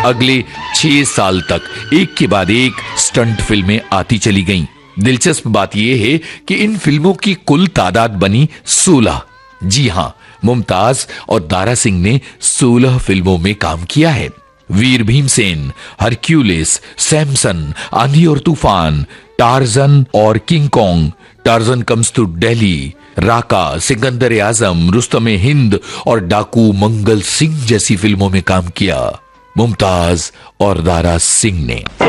अगले 6 साल तक एक के बाद एक स्टंट फिल्में आती चली गईं। दिलचस्प बात यह है कि इन फिल्मों की कुल तादाद बनी 16। जी हां, मुमताज और दारा सिंह ने 16 फिल्मों में काम किया है। वीर भीमसेन, हरक्यूलिस, सैमसन, आंधी और तूफान, टार्जन और king Kong, torsion comes to Delhi, राका, सिकंदर आजम, रुस्तम हिंद और डाकू मंगल सिंह जैसी फिल्मों में काम किया मुमताज और दारा सिंह ने।